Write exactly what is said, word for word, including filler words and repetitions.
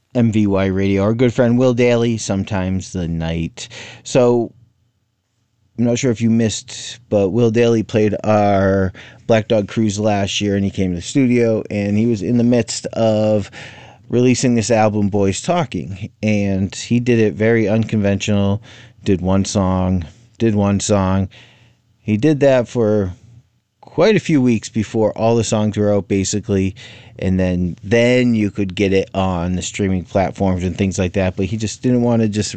M V Y Radio. Our good friend Will Daly, Sometimes the Night. So, I'm not sure if you missed, but Will Daly played our Black Dog Cruise last year, and he came to the studio, and he was in the midst of releasing this album, Boys Talking, and he did it very unconventional, did one song, did one song. He did that for quite a few weeks before all the songs were out, basically, and then then you could get it on the streaming platforms and things like that, but he just didn't want to just